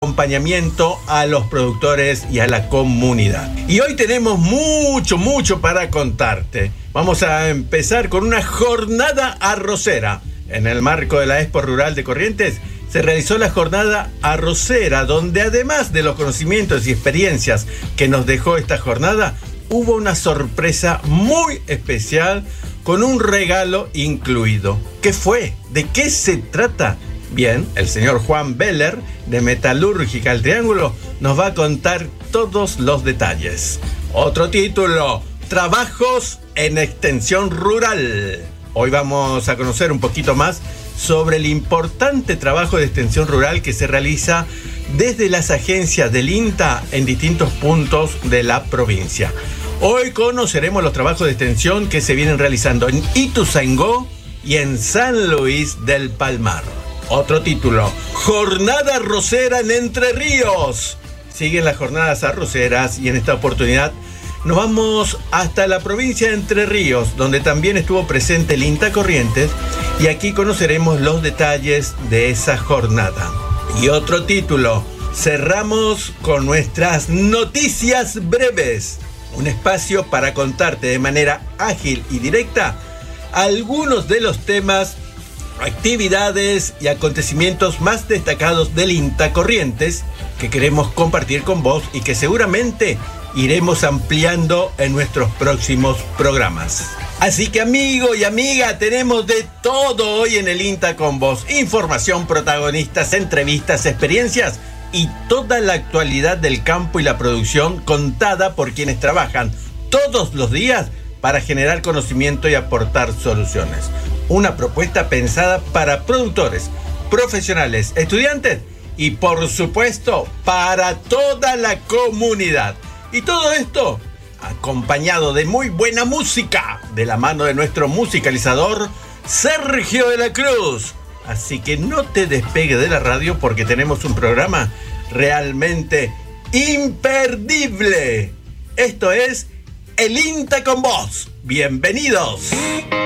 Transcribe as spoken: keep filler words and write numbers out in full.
acompañamiento a los productores y a la comunidad. Y hoy tenemos mucho, mucho para contarte. Vamos a empezar con una jornada arrocera. En el marco de la Expo Rural de Corrientes se realizó la jornada arrocera, donde además de los conocimientos y experiencias que nos dejó esta jornada, hubo una sorpresa muy especial con un regalo incluido. ¿Qué fue? ¿De qué se trata? Bien, el señor Juan Beller, de Metalúrgica El Triángulo, nos va a contar todos los detalles. Otro título: Trabajos en Extensión Rural. Hoy vamos a conocer un poquito más sobre el importante trabajo de extensión rural que se realiza desde las agencias del INTA en distintos puntos de la provincia. Hoy conoceremos los trabajos de extensión que se vienen realizando en Ituzaingó y en San Luis del Palmar. Otro título: Jornada arrocera en Entre Ríos. Siguen las jornadas arroceras y en esta oportunidad nos vamos hasta la provincia de Entre Ríos, donde también estuvo presente el INTA Corrientes, y aquí conoceremos los detalles de esa jornada. Y otro título: cerramos con nuestras noticias breves, un espacio para contarte de manera ágil y directa algunos de los temas, actividades y acontecimientos más destacados del INTA Corrientes que queremos compartir con vos y que seguramente iremos ampliando en nuestros próximos programas. Así que, amigo y amiga, tenemos de todo hoy en el INTA con vos: información, protagonistas, entrevistas, experiencias y toda la actualidad del campo y la producción contada por quienes trabajan todos los días para generar conocimiento y aportar soluciones. Una propuesta pensada para productores, profesionales, estudiantes y, por supuesto, para toda la comunidad. Y todo esto acompañado de muy buena música, de la mano de nuestro musicalizador Sergio de la Cruz. Así que no te despegues de la radio porque tenemos un programa realmente imperdible. Esto es el INTA con vos. Bienvenidos.